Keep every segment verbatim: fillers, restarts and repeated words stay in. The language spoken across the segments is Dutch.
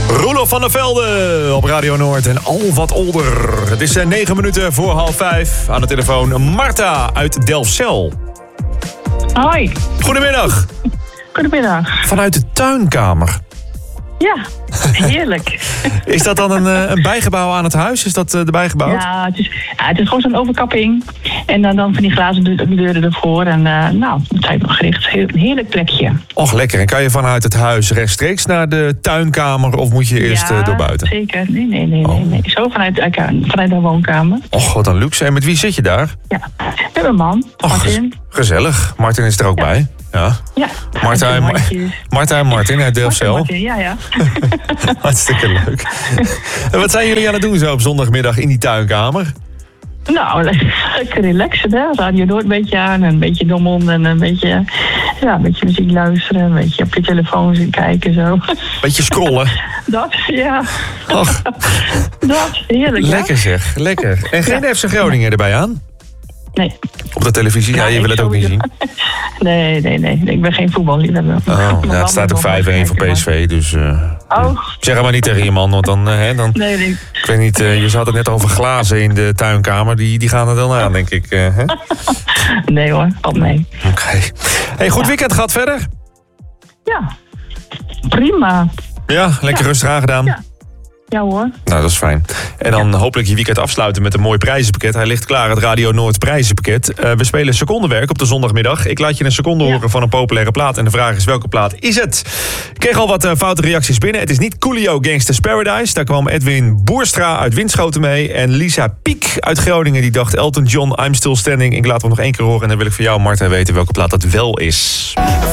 Roelof van der Velde op Radio Noord en al wat older. Het is negen minuten voor half vijf. Aan de telefoon Marta uit Delfzijl. Hoi. Goedemiddag. Goedemiddag. Vanuit de tuinkamer. Ja, heerlijk. Is dat dan een, een bijgebouw aan het huis? Is dat de bijgebouw? Ja, het is, ja, het is gewoon zo'n overkapping. En dan, dan van die glazen de- deuren ervoor. En uh, nou, het is nog gericht. Een heerlijk plekje. Och, lekker. En kan je vanuit het huis rechtstreeks naar de tuinkamer of moet je eerst ja, uh, door buiten? Zeker. Nee, nee, nee, nee, Oh. nee. Zo vanuit, uh, vanuit de woonkamer. Och, wat een luxe. En met wie zit je daar? Ja. Met mijn man, Och, Martin. gezellig. Martin is er ook Ja. bij. Ja. Ja. Marta en, Martin, Ma- Marta en Martin uit Delfzijl. Martin, ja, ja. Hartstikke leuk. En wat zijn jullie aan het doen zo op zondagmiddag in die tuinkamer? Nou, lekker relaxen, hè. Radio Noord een beetje aan, een beetje dommel en een beetje, ja, een beetje muziek luisteren, een beetje op je telefoon zien kijken, zo. Beetje scrollen. Dat, ja. Och, Dat, heerlijk, ja. lekker zeg, lekker. En geen Ja. F C Groningen erbij aan? Nee. Op de televisie? Ja, Ja, je ik wil het ook niet zien. sowieso. Nee, nee, nee. Ik ben geen voetballiefhebber. Oh, ja, het staat ook vijf-een voor P S V, dus... Uh, Oh. zeg het maar niet tegen je man, want dan... Uh, hè, dan Nee, nee. ik weet niet, uh, je had het net over glazen in de tuinkamer. Die, die gaan er dan aan, denk ik. Uh, hè? Oké. Nee hoor, valt mee. Hey, goed Ja. weekend gehad verder? Ja. Prima. Ja, lekker Ja. rustig aangedaan. Ja. Ja hoor. Nou, dat is fijn. En dan hopelijk je weekend afsluiten met een mooi prijzenpakket. Hij ligt klaar, het Radio Noord prijzenpakket. Uh, we spelen secondenwerk op de zondagmiddag. Ik laat je een seconde Ja. horen van een populaire plaat. En de vraag is, welke plaat is het? Ik kreeg al wat uh, foute reacties binnen. Het is niet Coolio Gangsta's Paradise. Daar kwam Edwin Boerstra uit Winschoten mee. En Lisa Piek uit Groningen. Die dacht Elton John, I'm Still Standing. Ik laat hem nog één keer horen. En dan wil ik van jou, Marta, weten welke plaat dat wel is.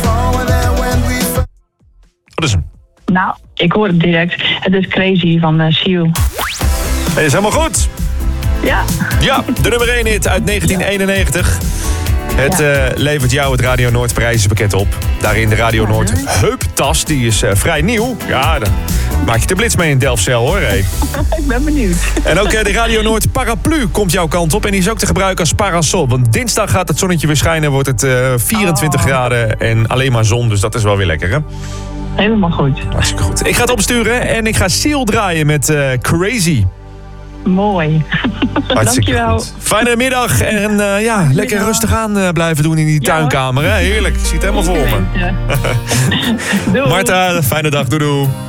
Wat is hem? Nou, ik hoor het direct. Het is Crazy van uh, Seal. Dat is helemaal goed. Ja. Ja, de nummer één hit uit negentien eenennegentig. Het uh, levert jou het Radio Noord prijzenpakket op. Daarin de Radio Noord heuptas, die is uh, vrij nieuw. Ja, dan maak je de blitz mee in Delfzijl, hoor. Hey. Ik ben benieuwd. En ook uh, de Radio Noord paraplu komt jouw kant op. En die is ook te gebruiken als parasol. Want dinsdag gaat het zonnetje weer schijnen. Wordt het uh, vierentwintig Oh. graden en alleen maar zon. Dus dat is wel weer lekker, hè? Helemaal goed. Hartstikke goed. Ik ga het opsturen en ik ga Seal draaien met uh, Crazy. Mooi. Hartstikke Dankjewel. goed. Fijne middag en uh, ja, lekker rustig aan uh, blijven doen in die Ja, tuinkamer. Hè? Heerlijk, ik zie het helemaal voor me. Ja. Doei. Marta, fijne dag, doei doei.